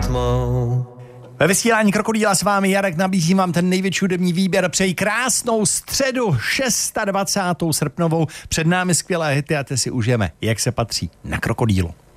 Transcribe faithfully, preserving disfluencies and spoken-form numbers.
tmou. Ve vysílání Krokodýla s vámi Jarek, nabízím vám ten největší hudební výběr. Přeji krásnou středu dvacátou šestou srpnovou. Před námi skvělé hity a ty si užijeme, jak se patří, na Krokodýlu.